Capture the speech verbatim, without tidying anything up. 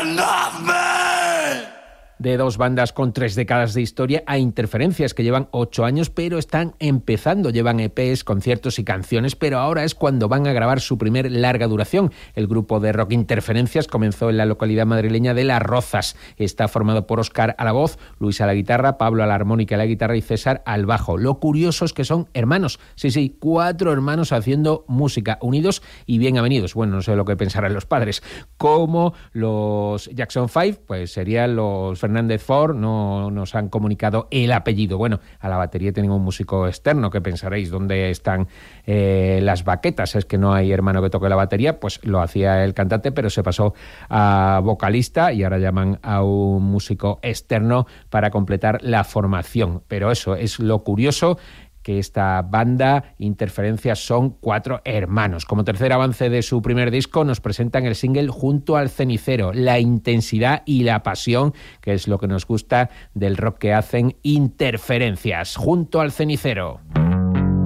De dos bandas con tres décadas de historia a Interferencias, que llevan ocho años, pero están empezando. Llevan E Pes, conciertos y canciones, pero ahora es cuando van a grabar su primer larga duración. El grupo de rock Interferencias comenzó en la localidad madrileña de Las Rozas. Está formado por Óscar a la voz, Luis a la guitarra, Pablo a la armónica y la guitarra y César al bajo. Lo curioso es que son hermanos. Sí, sí, cuatro hermanos haciendo música, unidos y bien avenidos. Bueno, no sé lo que pensarán los padres. Como los Jackson Five, pues serían los Fernández Ford, no nos han comunicado el apellido. Bueno, a la batería tienen un músico externo, que pensaréis, ¿dónde están eh, las baquetas? Es que no hay hermano que toque la batería, pues lo hacía el cantante, pero se pasó a vocalista y ahora llaman a un músico externo para completar la formación. Pero eso es lo curioso, que esta banda Interferencias son cuatro hermanos. Como tercer avance de su primer disco nos presentan el single Junto al cenicero, la intensidad y la pasión, que es lo que nos gusta del rock que hacen Interferencias. Junto al cenicero.